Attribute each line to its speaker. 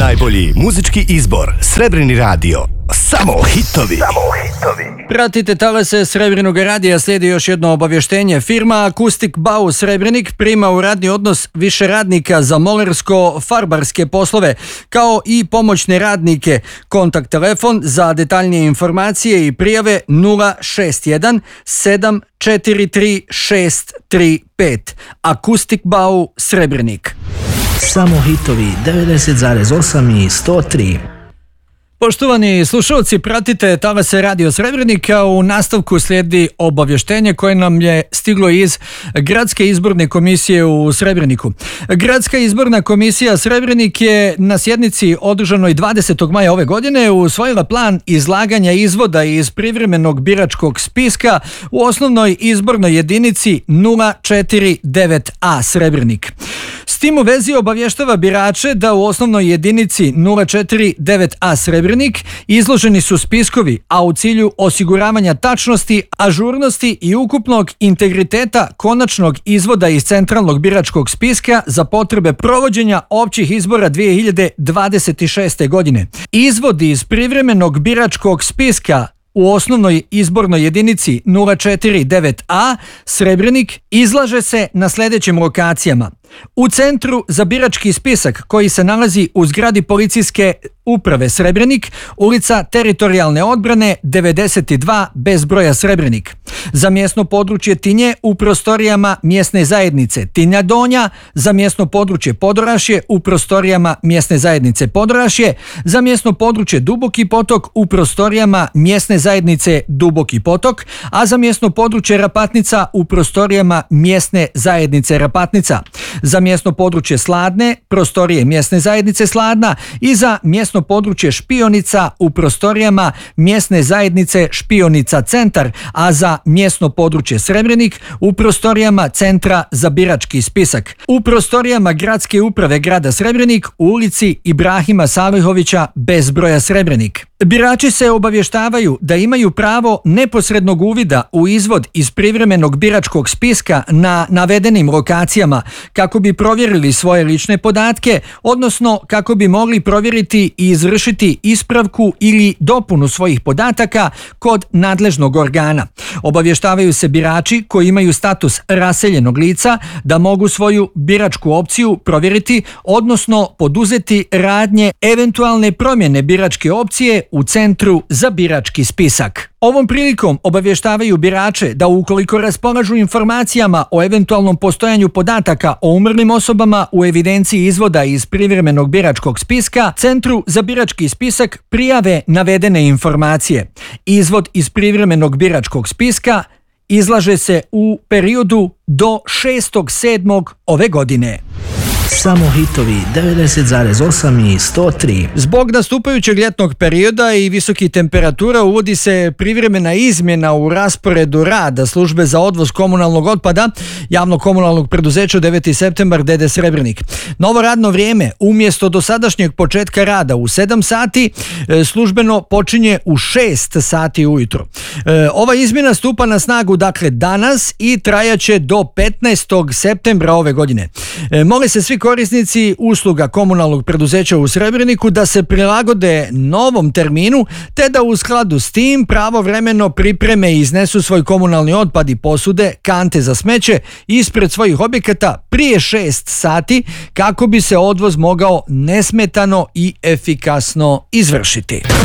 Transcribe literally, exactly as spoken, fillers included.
Speaker 1: Najbolji muzički izbor, Srebreni radio. Samo hitovi. Samo hitovi.
Speaker 2: Pratite talase Srebrnog radija, slijedi još jedno obavještenje. Firma Acoustic Bau Srebrenik prima u radni odnos više radnika za molersko-farbarske poslove, kao i pomoćne radnike. Kontakt telefon za detaljnije informacije i prijave nula šest jedan sedam četiri tri šest tri pet. Acoustic Bau Srebrenik.
Speaker 3: Samo hitovi devedeset zarez osam i sto tri.
Speaker 2: Poštovani slušalci, pratite talase Radio Srebrenika. U nastavku slijedi obavještenje koje nam je stiglo iz Gradske izborne komisije u Srebreniku. Gradska izborna komisija Srebrenik je na sjednici održanoj dvadesetog maja ove godine usvojila plan izlaganja izvoda iz privremenog biračkog spiska u osnovnoj izbornoj jedinici nula četiri devet a Srebrenik. S tim u vezi obavještava birače da u osnovnoj jedinici nula četiri devet a Srebrenik izloženi su spiskovi, a u cilju osiguravanja tačnosti, ažurnosti i ukupnog integriteta konačnog izvoda iz centralnog biračkog spiska za potrebe provođenja općih izbora dvije hiljade dvadeset šeste. godine. Izvod iz privremenog biračkog spiska u osnovnoj izbornoj jedinici nula četiri devet a Srebrenik izlaže se na sljedećim lokacijama. U centru za birački spisak koji se nalazi u zgradi policijske uprave Srebrenik, ulica Teritorijalne odbrane devedeset dva bez broja Srebrenik. Za mjesno područje Tinje u prostorijama mjesne zajednice Tinja Donja, za mjesno područje Podorašje u prostorijama mjesne zajednice Podorašje, za mjesno područje Duboki potok u prostorijama mjesne zajednice Duboki potok, a za mjesno područje Rapatnica u prostorijama mjesne zajednice Rapatnica. Za mjesno područje Sladne, prostorije mjesne zajednice Sladna i za mjesno područje Špionica u prostorijama mjesne zajednice Špionica Centar, a za mjesno područje Srebrenik u prostorijama Centra za birački spisak. U prostorijama Gradske uprave grada Srebrenik u ulici Ibrahima Salihovića bez broja Srebrenik. Birači se obavještavaju da imaju pravo neposrednog uvida u izvod iz privremenog biračkog spiska na navedenim lokacijama kako bi provjerili svoje lične podatke, odnosno kako bi mogli provjeriti i izvršiti ispravku ili dopunu svojih podataka kod nadležnog organa. Obavještavaju se birači koji imaju status raseljenog lica da mogu svoju biračku opciju provjeriti, odnosno poduzeti radnje eventualne promjene biračke opcije u centru za birački spisak. Ovom prilikom obavještavaju birače da ukoliko raspolažu informacijama o eventualnom postojanju podataka o umrlim osobama u evidenciji izvoda iz privremenog biračkog spiska, Centru za birački spisak prijave navedene informacije. Izvod iz privremenog biračkog spiska izlaže se u periodu do šestog sedmog ove godine.
Speaker 3: Samo hitovi devedeset zarez osam i sto tri.
Speaker 2: Zbog nastupajućeg ljetnog perioda i visokih temperatura uvodi se privremena izmjena u rasporedu rada službe za odvoz komunalnog otpada javnog komunalnog preduzeća deveti septembar D D Srebrenik. Novo radno vrijeme umjesto dosadašnjeg početka rada u sedam sati službeno počinje u šest sati ujutro. Ova izmjena stupa na snagu dakle danas i trajaće do petnaestog septembra ove godine. Mole se svi korisnici usluga komunalnog preduzeća u Srebreniku da se prilagode novom terminu te da u skladu s tim pravovremeno pripreme i iznesu svoj komunalni otpad i posude, kante za smeće ispred svojih objekata prije šest sati kako bi se odvoz mogao nesmetano i efikasno izvršiti.